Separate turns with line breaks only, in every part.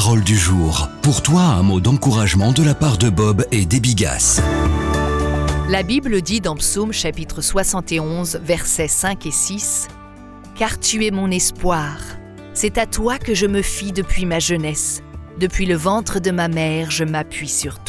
Parole du jour. Pour toi, un mot d'encouragement de la part de Bob et d'Ebigas.
La Bible dit dans Psaume chapitre 71, versets 5 et 6 « Car tu es mon espoir, c'est à toi que je me fie depuis ma jeunesse. Depuis le ventre de ma mère, je m'appuie sur toi. »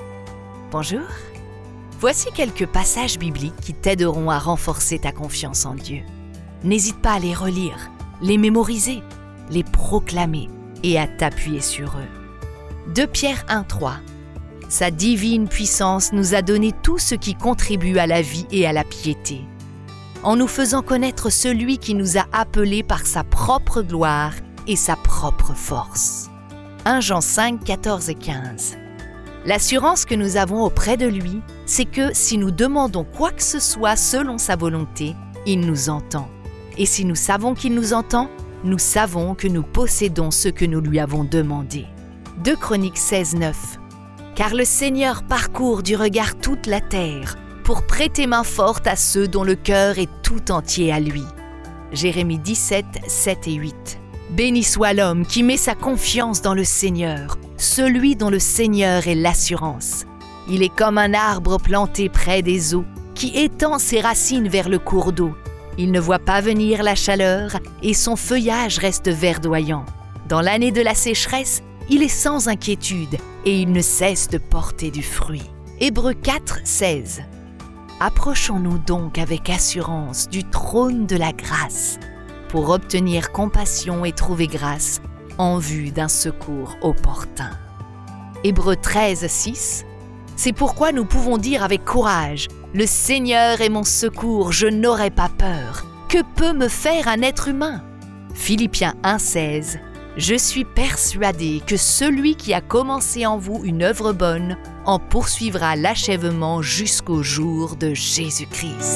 Bonjour. Voici quelques passages bibliques qui t'aideront à renforcer ta confiance en Dieu. N'hésite pas à les relire, les mémoriser, les proclamer et à t'appuyer sur eux. 2 Pierre 1,3 Sa divine puissance nous a donné tout ce qui contribue à la vie et à la piété, en nous faisant connaître celui qui nous a appelés par sa propre gloire et sa propre force. 1 Jean 5, 14 et 15 L'assurance que nous avons auprès de lui, c'est que si nous demandons quoi que ce soit selon sa volonté, il nous entend. Et si nous savons qu'il nous entend, nous savons que nous possédons ce que nous lui avons demandé. 2 Chroniques 16, 9 Car le Seigneur parcourt du regard toute la terre pour prêter main forte à ceux dont le cœur est tout entier à lui. Jérémie 17, 7 et 8 Béni soit l'homme qui met sa confiance dans le Seigneur, celui dont le Seigneur est l'assurance. Il est comme un arbre planté près des eaux, qui étend ses racines vers le cours d'eau. Il ne voit pas venir la chaleur et son feuillage reste verdoyant. Dans l'année de la sécheresse, il est sans inquiétude et il ne cesse de porter du fruit. Hébreux 4, 16 Approchons-nous donc avec assurance du trône de la grâce pour obtenir compassion et trouver grâce en vue d'un secours opportun. Hébreux 13, 6 C'est pourquoi nous pouvons dire avec courage « Le Seigneur est mon secours, je n'aurai pas peur. Que peut me faire un être humain ?» Philippiens 1, 16 Je suis persuadé que celui qui a commencé en vous une œuvre bonne en poursuivra l'achèvement jusqu'au jour de Jésus-Christ.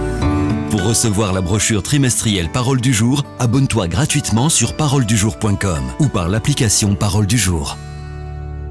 Pour recevoir la brochure trimestrielle Parole du jour, abonne-toi gratuitement sur paroledujour.com ou par l'application Parole du jour.